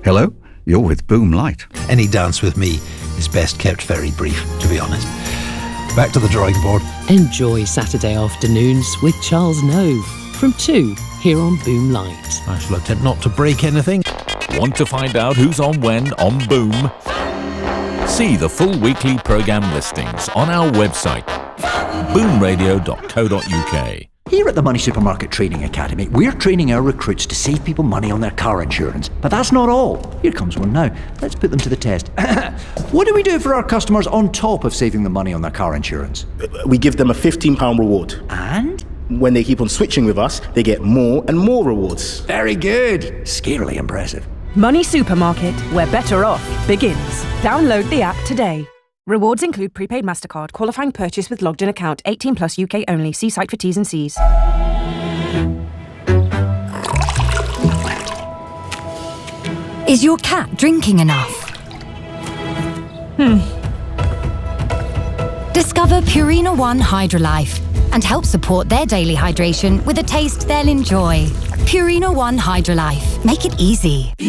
Hello? You're with Boom Light. Any dance with me is best kept very brief, to be honest. Back to the drawing board. Enjoy Saturday afternoons with Charles Nove from 2 here on Boom Light. I shall attempt not to break anything. Want to find out who's on when on Boom? See the full weekly programme listings on our website, boomradio.co.uk. Here at the Money Supermarket Training Academy, we're training our recruits to save people money on their car insurance. But that's not all. Here comes one now. Let's put them to the test. What do we do for our customers on top of saving them money on their car insurance? We give them a £15 reward. And? When they keep on switching with us, they get more and more rewards. Very good. Scarily impressive. Money Supermarket, where better off begins. Download the app today. Rewards include prepaid MasterCard, qualifying purchase with logged in account, 18 plus UK only. See site for T's and C's. Is your cat drinking enough? Discover Purina One Hydrolife and help support their daily hydration with a taste they'll enjoy. Purina One Hydrolife. Make it easy.